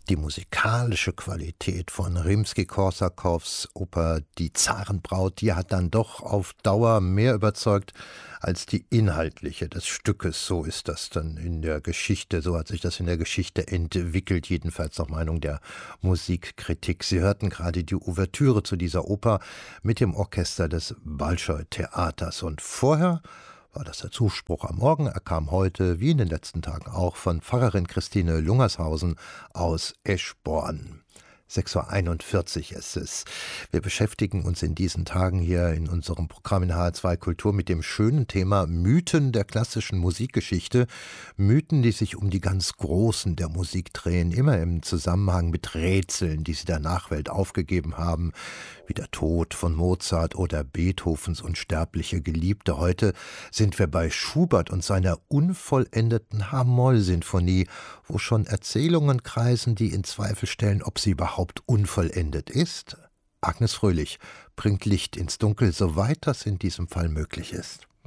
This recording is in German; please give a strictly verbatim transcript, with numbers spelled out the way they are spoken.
Die musikalische Qualität von Rimski-Korsakows Oper Die Zarenbraut, die hat dann doch auf Dauer mehr überzeugt als die inhaltliche des Stückes. So ist das dann in der Geschichte, so hat sich das in der Geschichte entwickelt, jedenfalls nach Meinung der Musikkritik. Sie hörten gerade die Ouvertüre zu dieser Oper mit dem Orchester des Bolschoi-Theaters. Und vorher war das der Zuspruch am Morgen. Er kam heute, wie in den letzten Tagen auch, von Pfarrerin Christine Lungershausen aus Eschborn. sechs Uhr einundvierzig ist es. Wir beschäftigen uns in diesen Tagen hier in unserem Programm in H R zwei Kultur mit dem schönen Thema Mythen der klassischen Musikgeschichte. Mythen, die sich um die ganz Großen der Musik drehen, immer im Zusammenhang mit Rätseln, die sie der Nachwelt aufgegeben haben, wie der Tod von Mozart oder Beethovens unsterbliche Geliebte. Heute sind wir bei Schubert und seiner unvollendeten H-Moll-Sinfonie, wo schon Erzählungen kreisen, die in Zweifel stellen, ob sie überhaupt unvollendet ist. Agnes Fröhlich bringt Licht ins Dunkel, soweit das in diesem Fall möglich ist.